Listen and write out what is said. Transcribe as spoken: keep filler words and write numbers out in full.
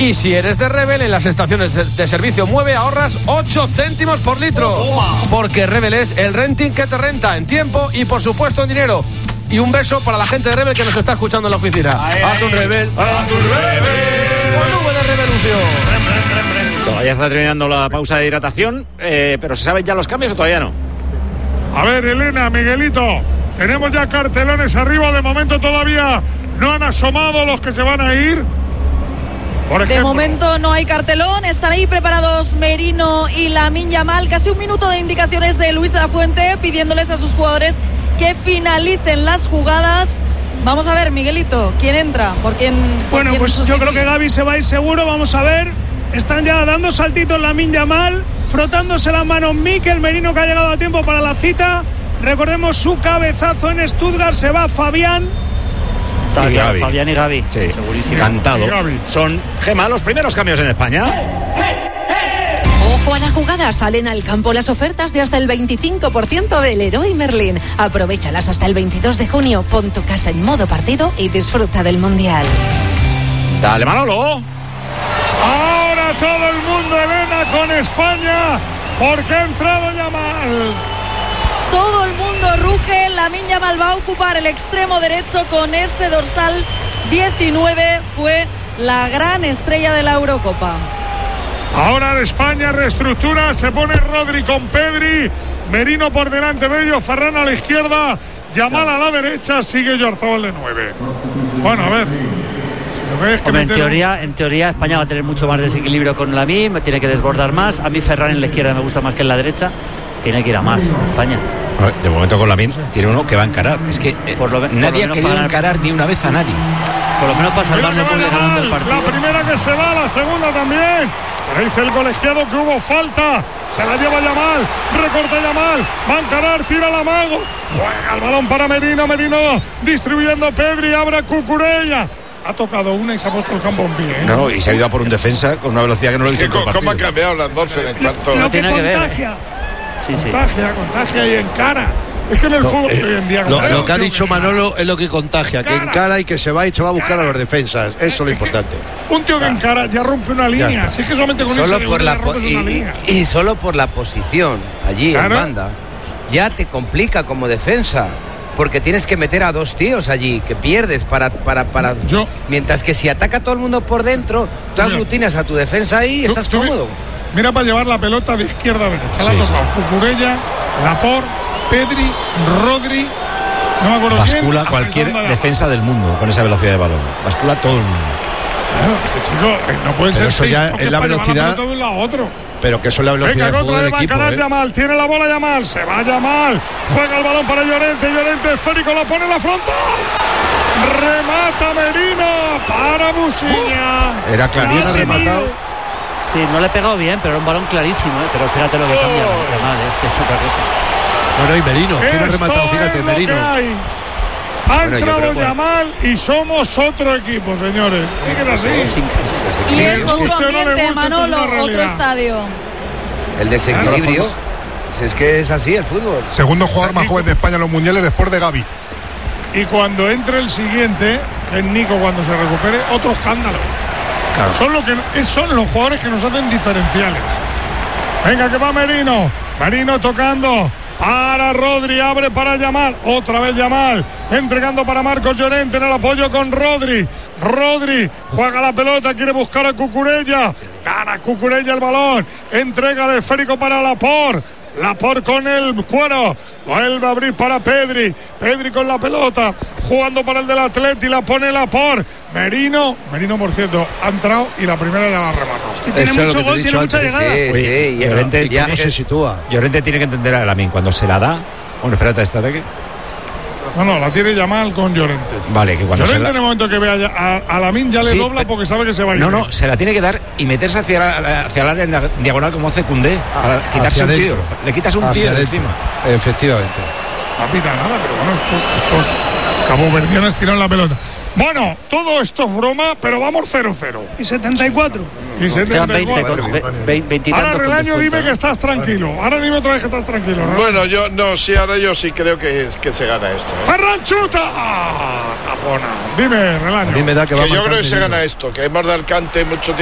Y si eres de Rebel, en las estaciones de servicio Mueve ahorras ocho céntimos por litro. Porque Rebel es el renting que te renta en tiempo y por supuesto en dinero. Y un beso para la gente de Rebel que nos está escuchando en la oficina. Haz un Rebel. Haz un Rebel. Con V de revolución. Todavía está terminando la pausa de hidratación, eh, pero ¿se saben ya los cambios o todavía no? A ver, Elena, Miguelito, tenemos ya cartelones arriba. De momento todavía no han asomado los que se van a ir. Por ejemplo, de momento no hay cartelón, están ahí preparados Merino y Lamine Yamal. Casi un minuto de indicaciones de Luis de la Fuente pidiéndoles a sus jugadores que finalicen las jugadas. Vamos a ver, Miguelito, ¿quién entra? ¿Por quién? Por bueno, quién pues sustituye? yo creo que Gavi se va a ir seguro. Vamos a ver. Están ya dando saltitos Lamine Yamal, frotándose las manos Mikel Merino, que ha llegado a tiempo para la cita. Recordemos su cabezazo en Stuttgart. Se va Fabián. Está y Gavi. Fabián y Gavi. Sí, segurísimo. Cantado. Son, Gemma, los primeros cambios en España. Ojo a la jugada, salen al campo las ofertas de hasta el veinticinco por ciento del Leroy Merlin. Aprovéchalas hasta el veintidós de junio, pon tu casa en modo partido y disfruta del Mundial. Dale, Manolo. Ahora todo el mundo, Elena, con España, porque ha entrado Yamal. Todo el mundo ruge. Lamine Yamal va a ocupar el extremo derecho con ese dorsal diecinueve. Fue la gran estrella de la Eurocopa. Ahora España reestructura, se pone Rodri con Pedri, Merino por delante de ellos, Ferran a la izquierda, Yamal a la derecha, sigue Oyarzabal de nueve. Bueno, a ver. Si lo ves que Hombre, en, meter... teoría, en teoría España va a tener mucho más desequilibrio con Lamine, tiene que desbordar más. A mí Ferran en la izquierda me gusta más que en la derecha. Tiene que ir a más España. De momento con Lamine tiene uno que va a encarar. Es que eh, por lo, por nadie ha querido para... encarar ni una vez a nadie. Por lo menos para salvar no puede ganar el partido. La primera que se va, la segunda también. Pero dice el colegiado que hubo falta. Se la lleva Yamal. Recorta Yamal. Va a encarar, tira la mago. Juega el balón para Merino. Merino distribuyendo a Pedri. Abre a Cucurella. Ha tocado una y se ha puesto el campo en pie, ¿eh? No, y se ha ido a por un defensa con una velocidad que no lo he visto en todo el partido. ¿Cómo ha cambiado la atmósfera en cuanto Lo que tiene que ver. contagia. Sí, sí. Contagia, contagia y encara. Es que en el No, fútbol eh, hoy en día... Lo, como lo que ha tío, dicho Manolo es lo que contagia, que encara y que se va y se va a buscar a los defensas. Eso es lo importante. Un tío que encara ya rompe una línea. Así que solamente con solo ese por la rompes y, una línea. y, y solo por la posición allí Claro. en banda ya te complica como defensa. Porque tienes que meter a dos tíos allí, que pierdes para... para, para... Yo, Mientras que si ataca todo el mundo por dentro, tú aglutinas a tu defensa ahí y tú, estás tú, cómodo. Mira para llevar la pelota de izquierda a derecha. Sí, la ha tocado sí. Cucurella, Laporte, Pedri, Rodri. No me acuerdo quién, Bascula hasta cualquier el Zanda de defensa del mundo con esa velocidad de balón. Bascula todo el mundo. Claro, es que, chico, eh, no pueden Pero ser eso seis ya toques es la para llevar velocidad- pelota de un lado a otro. Pero que eso es la velocidad Venga, del otra juego vez del va a equipo. encarar ¿eh? Yamal, tiene la bola Yamal, se va Yamal, juega el balón para Llorente, Llorente esférico, la pone en la frontal, remata Merino para Busiña. Era clarísimo. rematado. Sí, no le he pegado bien, pero era un balón clarísimo, ¿eh? Pero fíjate lo que cambia Yamal, es que es otra cosa. No, no, y Merino, que no ha rematado, fíjate, es lo Merino. que hay. Ha Bueno, yo entrado creo que- Yamal y somos otro equipo, señores. Díganlo así. Es increíble. Y Le es otro guste o no le ambiente, guste, esto es Manolo, una otro realidad. estadio. El desequilibrio. Si es que es así el fútbol. Segundo jugador más joven de España en los mundiales después de Gavi. Y cuando entre el siguiente, que es Nico cuando se recupere, otro escándalo. Claro. Son, lo que, es- son los jugadores que nos hacen diferenciales. Venga, que va Merino. Merino tocando para Rodri, abre para Yamal. Otra vez Yamal, entregando para Marcos Llorente en el apoyo con Rodri. Rodri juega la pelota, quiere buscar a Cucurella. Gana Cucurella el balón. Entrega el esférico para Laporte. Laporte con el cuero. Vuelve a abrir para Pedri. Pedri con la pelota. Jugando para el del Atleti. La pone Laporte. Merino. Merino, por cierto, ha entrado y la primera ya la ha rematado. Que tiene Eso es lo mucho que te he gol, dicho tiene mucha antes. llegada. Sí, Oye, sí. y- Llorente, ya- ¿Cómo se sitúa? Llorente tiene que entender a Lamine cuando se la da. Bueno, espérate, este ataque. No, no, la tiene Yamal con Llorente. Vale, que cuando se Llorente la... en el momento que vea ya- a, a Lamine ya le Sí, dobla pero- porque sabe que se va a ir. No, no, se la tiene que dar y meterse hacia, la- hacia el área en la diagonal como hace Koundé. Para quitarse Hacia un tío. adentro. Le quitas un Hacia tío de adentro. encima. Efectivamente. No pita nada, pero bueno, estos, estos caboverdianos tiran la pelota. Bueno, todo esto es broma, pero vamos cero cero. Y setenta y cuatro. Y Quedan veinte, setenta y cuatro. con- ve- ve- veinte y Ahora tantos con Relaño, descuento, dime ¿eh? que estás tranquilo. Ahora dime otra vez que estás tranquilo. Relaño. Bueno, yo no, sí, ahora yo sí creo que, que se gana esto. ¿eh? Ferran chuta. Ah, tapona. Dime, Relaño. A mí me da que va Sí, a yo marcar creo que se Merino. gana esto, que hemos dado el cante mucho tiempo.